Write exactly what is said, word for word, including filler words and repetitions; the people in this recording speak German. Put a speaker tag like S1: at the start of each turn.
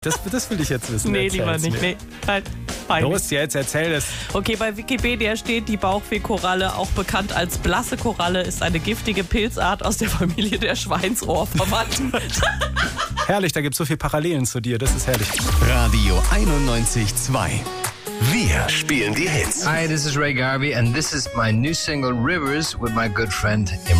S1: Das, das will ich jetzt wissen.
S2: Nee,
S1: Erzähl's
S2: lieber nicht.
S1: mir.
S2: Nee. Nein. Peinlich.
S1: Los jetzt, erzähl es.
S2: Okay, bei Wikipedia steht, die Bauchfehlkoralle, auch bekannt als blasse Koralle, ist eine giftige Pilzart aus der Familie der Schweinsohrverwandten.
S1: Herrlich, da gibt es so viele Parallelen zu dir. Das ist herrlich.
S3: Radio einundneunzig Komma zwei. Wir spielen die Hits.
S4: Hi, this is Ray Garvey and this is my new single Rivers with my good friend Imran.